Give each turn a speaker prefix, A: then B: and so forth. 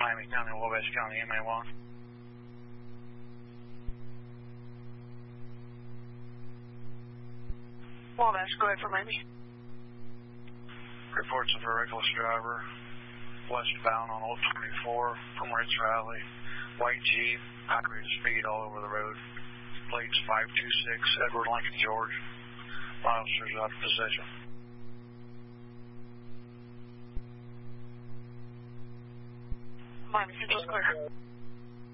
A: Miami County, Wabash County, MA1.
B: Wabash, go ahead for Miami.
A: Reports of a reckless driver westbound on Old 24 from Ritz Valley. White Jeep, high rate of speed all over the road. Plates 526, Edward Lincoln, Georgia. Officers out of position.
B: Miami Central's clear.